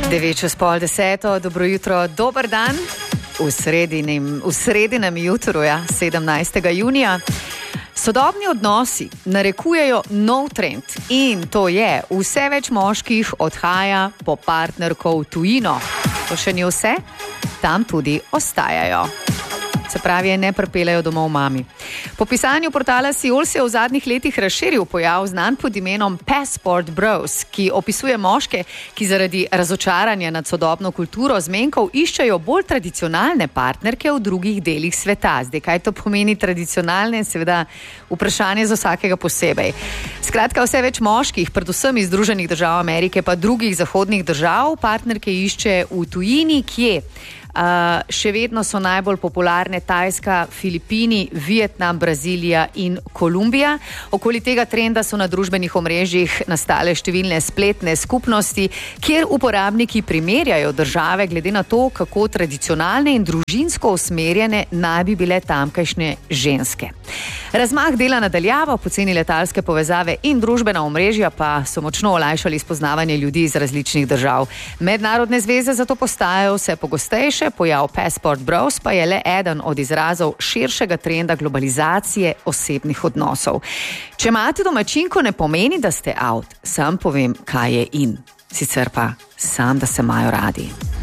9:30, dobro jutro, dober dan. V sredinem jutru, 17. junija. Sodobni odnosi narekujejo nov trend in to je, vse več moških odhaja po partnerko v tujino. To še ni vse, tam tudi ostajajo. Se pravi, ne pripeljejo domov mami. Po pisanju portala Siol se je v zadnjih letih razširil pojav znan pod imenom Passport Bros, ki opisuje moške, ki zaradi razočaranja nad sodobno kulturo zmenkov iščejo bolj tradicionalne partnerke v drugih delih sveta. Zdaj, kaj to pomeni tradicionalne, seveda vprašanje za vsakega posebej. Skratka, vse več moških, predvsem iz Združenih držav Amerike pa drugih zahodnih držav, partnerke išče v tujini, kje? Še vedno so najbolj popularne Tajska, Filipini, Vietnam, Brazilija in Kolumbija. Okoli tega trenda so na družbenih omrežjih nastale številne spletne skupnosti, kjer uporabniki primerjajo države glede na to, kako tradicionalne in družinsko usmerjene naj bi bile tamkajšnje ženske. Razmah dela na daljavo, poceni letalske povezave in družbena omrežja pa so močno olajšali spoznavanje ljudi iz različnih držav. Mednarodne zveze zato postajajo vse pogostejše, pojav Passport Bros pa je le eden od izrazov širšega trenda globalizacije osebnih odnosov. Če imate domačinko, ne pomeni, da ste out. Sam povem, kaj je in. Sicer pa sam, da se imajo radi.